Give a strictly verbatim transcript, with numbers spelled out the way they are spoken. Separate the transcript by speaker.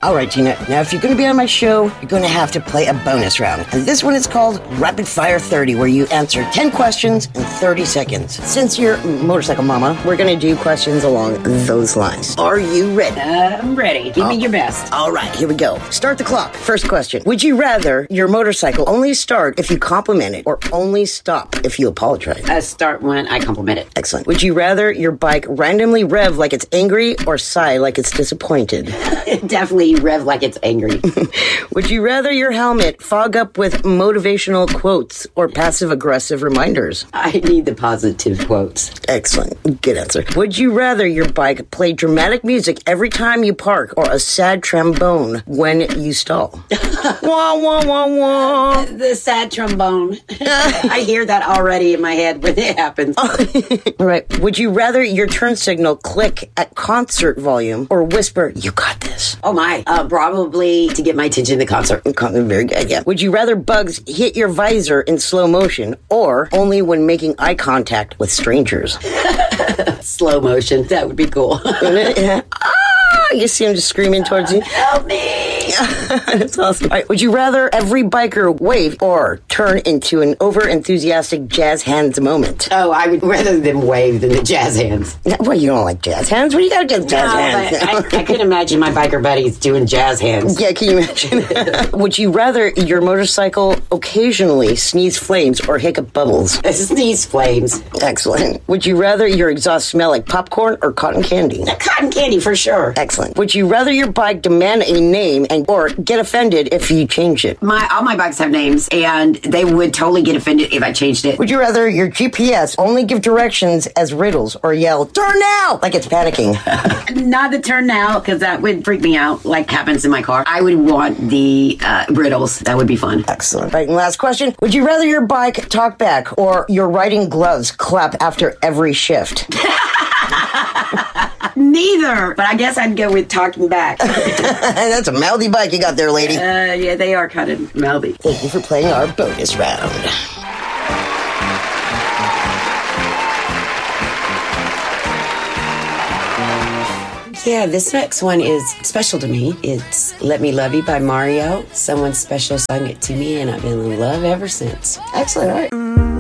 Speaker 1: All right, Tina. Now, if you're going to be on my show, you're going to have to play a bonus round. And this one is called Rapid Fire thirty, where you answer ten questions in thirty seconds. Since you're motorcycle mama, we're going to do questions along those lines. Are you ready?
Speaker 2: Uh, I'm ready. Give oh. me your best.
Speaker 1: All right, here we go. Start the clock. First question. Would you rather your motorcycle only start if you compliment it or only stop if you apologize?
Speaker 2: Uh, start when I compliment it.
Speaker 1: Excellent. Would you rather your bike randomly rev like it's angry or sigh like it's disappointed?
Speaker 2: Definitely rev like it's angry.
Speaker 1: Would you rather your helmet fog up with motivational quotes or passive-aggressive reminders?
Speaker 2: I need the positive quotes.
Speaker 1: Excellent. Good answer. Would you rather your bike play dramatic music every time you park or a sad trombone when you stall? Wah, wah, wah, wah.
Speaker 2: The sad trombone. I hear that already in my head when it happens.
Speaker 1: All right. Would you rather your turn signal click at concert volume or whisper, "You got this"?
Speaker 2: Oh my. Uh, probably to get my attention in the concert.
Speaker 1: Very good, yeah. Would you rather bugs hit your visor in slow motion or only when making eye contact with strangers?
Speaker 2: Slow motion. That would be cool.
Speaker 1: Yeah. Ah, you see him just screaming towards you.
Speaker 2: Help me!
Speaker 1: That's awesome. All right, would you rather every biker wave or turn into an over-enthusiastic jazz hands moment?
Speaker 2: Oh, I would rather them wave than the jazz hands.
Speaker 1: Well, you don't like jazz hands? What do you got against jazz
Speaker 2: no,
Speaker 1: hands?
Speaker 2: I, I could imagine my biker buddies doing jazz hands.
Speaker 1: Yeah, can you imagine? Would you rather your motorcycle occasionally sneeze flames or hiccup bubbles?
Speaker 2: Sneeze flames.
Speaker 1: Excellent. Would you rather your exhaust smell like popcorn or cotton candy?
Speaker 2: Cotton candy, for sure.
Speaker 1: Excellent. Would you rather your bike demand a name and or get offended if you change it?
Speaker 2: My all my bikes have names, and they would totally get offended if I changed it.
Speaker 1: Would you rather your G P S only give directions as riddles or yell, "Turn now!" like it's panicking?
Speaker 2: Not the turn now, because that would freak me out, like happens in my car. I would want the uh, riddles. That would be fun.
Speaker 1: Excellent. Right, and last question. Would you rather your bike talk back or your riding gloves clap after every shift?
Speaker 2: Neither, but I guess I'd go with talking back.
Speaker 1: That's a mouthy bike you got there, lady.
Speaker 2: Uh, yeah, they are kind of mouthy.
Speaker 1: Thank you for playing our bonus round.
Speaker 2: Yeah, this next one is special to me. It's Let Me Love You by Mario. Someone special sung it to me, and I've been in love ever since.
Speaker 1: Excellent. All right.